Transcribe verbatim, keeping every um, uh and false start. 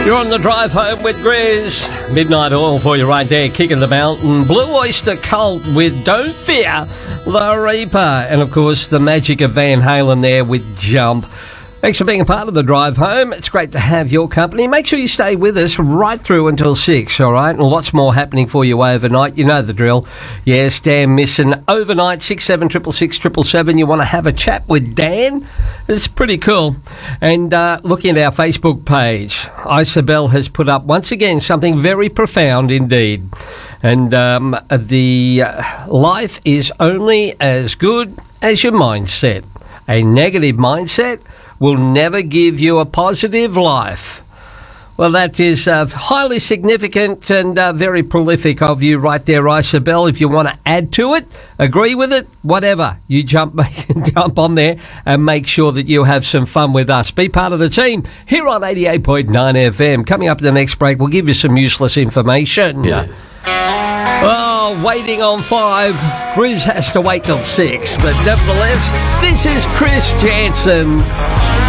You're on the drive home with Grizz. Midnight Oil for you right there, kicking the mountain. Blue Oyster Cult with Don't Fear the Reaper. And, of course, the magic of Van Halen there with Jump. Thanks for being a part of the drive home. It's great to have your company. Make sure you stay with us right through until six, all right? And lots more happening for you overnight. You know the drill. Yes, Dan Misson overnight, six seven six six six seven seven. You want to have a chat with Dan? It's pretty cool. And uh, looking at our Facebook page, Isabel has put up, once again, something very profound indeed. And um, the uh, life is only as good as your mindset. A negative mindset will never give you a positive life. Well, that is uh, highly significant and uh, very prolific of you right there, Isabel. If you want to add to it, agree with it, whatever, you jump jump on there and make sure that you have some fun with us. Be part of the team here on eighty-eight point nine F M. Coming up at the next break, we'll give you some useless information. Yeah. Oh, waiting on five. Grizz has to wait till six. But nevertheless, this is Chris Jansen.